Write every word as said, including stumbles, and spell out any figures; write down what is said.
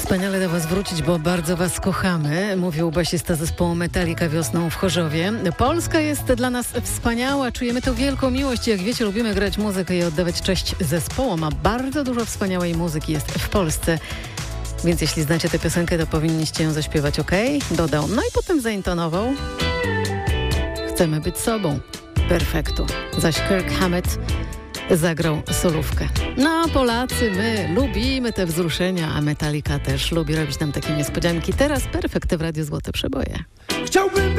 Wspaniale do Was wrócić, bo bardzo Was kochamy, mówił basista zespołu Metallica wiosną w Chorzowie. Polska jest dla nas wspaniała, czujemy tę wielką miłość. Jak wiecie, lubimy grać muzykę i oddawać cześć zespołom, a bardzo dużo wspaniałej muzyki jest w Polsce. Więc jeśli znacie tę piosenkę, to powinniście ją zaśpiewać, ok? Dodał, no i potem zaintonował. Chcemy być sobą. Perfektu. Zaś Kirk Hammett zagrał solówkę. No a Polacy, my lubimy te wzruszenia, a Metallica też lubi robić nam takie niespodzianki. Teraz Perfekt w Radiu Złote Przeboje. Chciałbym